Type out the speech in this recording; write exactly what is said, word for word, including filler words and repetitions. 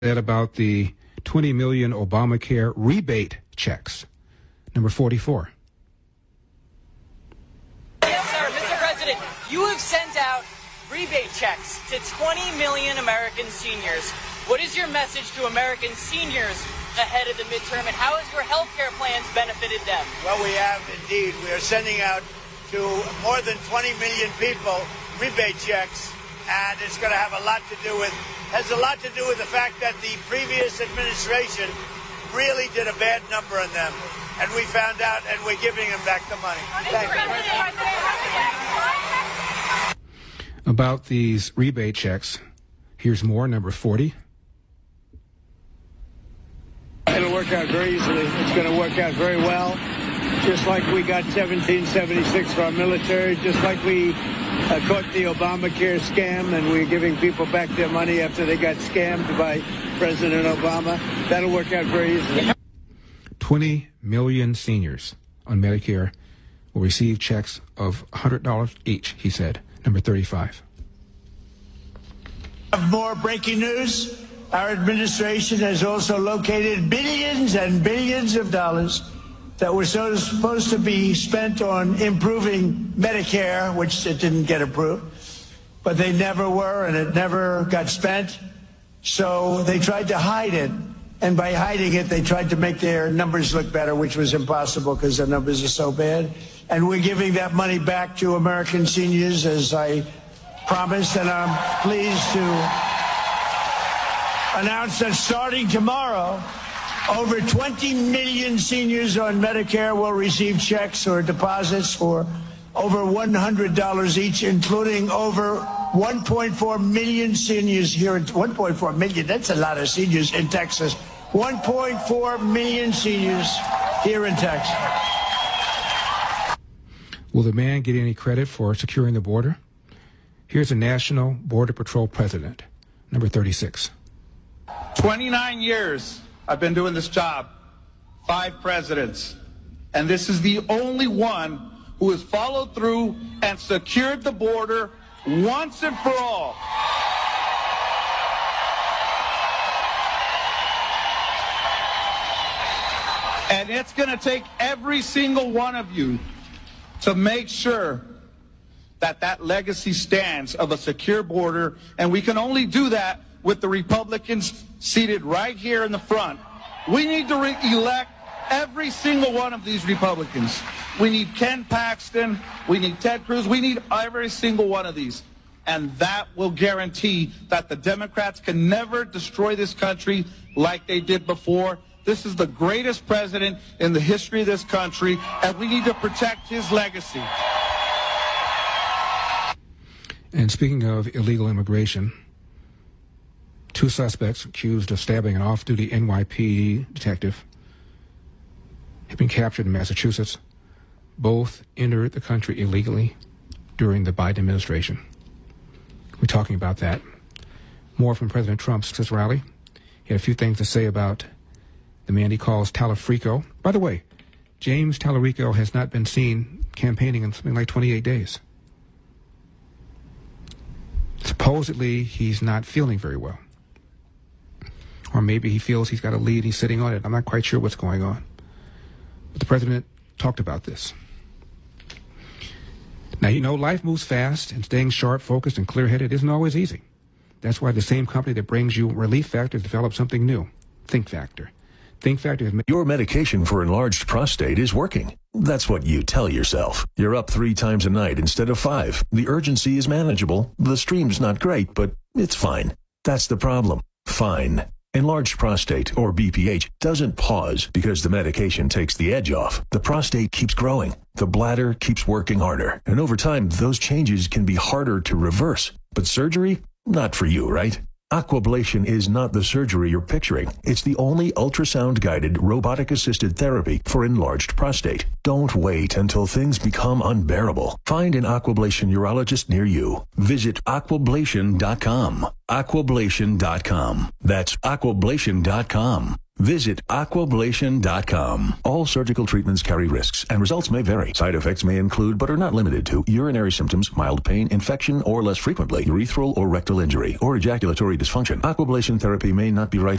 That about the twenty million Obamacare rebate checks. Number forty-four. Yes, sir. Mister President, you have sent out rebate checks to twenty million American seniors. What is your message to American seniors ahead of the midterm, and how has your health care plans benefited them? Well, we have indeed. We are sending out to more than twenty million people rebate checks, and it's going to have a lot to do with, has a lot to do with the fact that the previous administration really did a bad number on them, and we found out, and we're giving them back the money. Thank you. About these rebate checks, here's more, number forty. It'll work out very easily. It's going to work out very well. Just like we got seventeen seventy-six for our military, just like we uh, caught the Obamacare scam and we're giving people back their money after they got scammed by President Obama. That'll work out very easily. twenty million seniors on Medicare will receive checks of one hundred dollars each, he said. Number thirty-five. More breaking news. Our administration has also located billions and billions of dollars that were so supposed to be spent on improving Medicare, which it didn't get approved, but they never were, and it never got spent. So they tried to hide it, and by hiding it, they tried to make their numbers look better, which was impossible because their numbers are so bad. And we're giving that money back to American seniors, as I promised, and I'm pleased to announce that starting tomorrow, over twenty million seniors on Medicare will receive checks or deposits for over one hundred dollars each, including over one point four million seniors here. In, one point four million, that's a lot of seniors in Texas. one point four million seniors here in Texas. Will the man get any credit for securing the border? Here's a National Border Patrol president, number thirty-six. twenty-nine years I've been doing this job, five presidents, and this is the only one who has followed through and secured the border once and for all. And it's going to take every single one of you to make sure that that legacy stands of a secure border, and we can only do that with the Republicans seated right here in the front. We need to re-elect every single one of these Republicans. We need Ken Paxton, we need Ted Cruz, we need every single one of these. And that will guarantee that the Democrats can never destroy this country like they did before. This is the greatest president in the history of this country, and we need to protect his legacy. And speaking of illegal immigration, two suspects accused of stabbing an off-duty N Y P D detective have been captured in Massachusetts. Both entered the country illegally during the Biden administration. We're talking about that. More from President Trump's success rally. He had a few things to say about the man he calls Tallarico. By the way, James Tallarico has not been seen campaigning in something like twenty-eight days. Supposedly, he's not feeling very well. Or maybe he feels he's got a lead, he's sitting on it. I'm not quite sure what's going on. But the president talked about this. Now, you know, life moves fast, and staying sharp, focused, and clear-headed isn't always easy. That's why the same company that brings you Relief Factor has developed something new, Think Factor. Think Factor has made... Your medication for enlarged prostate is working. That's what you tell yourself. You're up three times a night instead of five. The urgency is manageable. The stream's not great, but it's fine. That's the problem. Fine. Enlarged prostate, or B P H, doesn't pause because the medication takes the edge off. The prostate keeps growing. The bladder keeps working harder. And over time, those changes can be harder to reverse. But surgery? Not for you, right? Aquablation is not the surgery you're picturing. It's the only ultrasound-guided, robotic-assisted therapy for enlarged prostate. Don't wait until things become unbearable. Find an Aquablation urologist near you. Visit aquablation dot com. aquablation dot com. That's aquablation dot com. Visit aquablation dot com. All surgical treatments carry risks, and results may vary. Side effects may include, but are not limited to, urinary symptoms, mild pain, infection, or less frequently, urethral or rectal injury, or ejaculatory dysfunction. Aquablation therapy may not be right